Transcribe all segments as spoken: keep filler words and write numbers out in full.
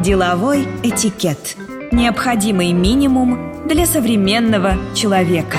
Деловой этикет. Необходимый минимум для современного человека.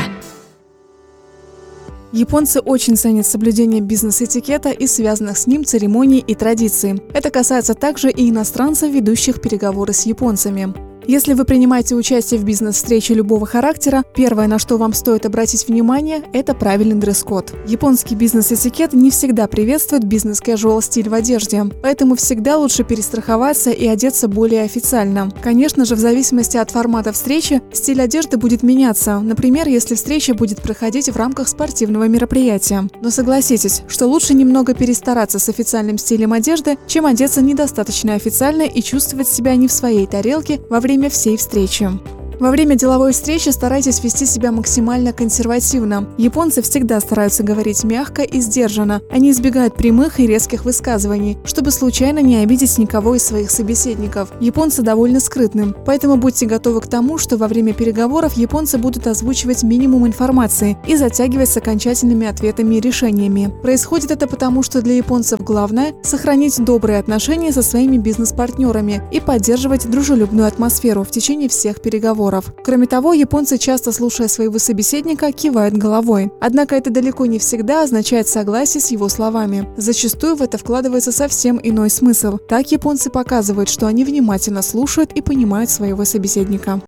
Японцы очень ценят соблюдение бизнес-этикета и связанных с ним церемоний и традиций. Это касается также и иностранцев, ведущих переговоры с японцами. Если вы принимаете участие в бизнес-встрече любого характера, первое, на что вам стоит обратить внимание, это правильный дресс-код. Японский бизнес-этикет не всегда приветствует бизнес-кэжуал стиль в одежде, поэтому всегда лучше перестраховаться и одеться более официально. Конечно же, в зависимости от формата встречи, стиль одежды будет меняться, например, если встреча будет проходить в рамках спортивного мероприятия. Но согласитесь, что лучше немного перестараться с официальным стилем одежды, чем одеться недостаточно официально и чувствовать себя не в своей тарелке во время всей встречи. Во время деловой встречи старайтесь вести себя максимально консервативно. Японцы всегда стараются говорить мягко и сдержанно. Они избегают прямых и резких высказываний, чтобы случайно не обидеть никого из своих собеседников. Японцы довольно скрытны, поэтому будьте готовы к тому, что во время переговоров японцы будут озвучивать минимум информации и затягивать с окончательными ответами и решениями. Происходит это потому, что для японцев главное – сохранить добрые отношения со своими бизнес-партнерами и поддерживать дружелюбную атмосферу в течение всех переговоров. Кроме того, японцы, часто слушая своего собеседника, кивают головой. Однако это далеко не всегда означает согласие с его словами. Зачастую в это вкладывается совсем иной смысл. Так японцы показывают, что они внимательно слушают и понимают своего собеседника.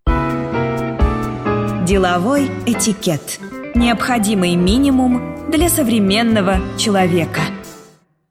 Деловой этикет. Необходимый минимум для современного человека.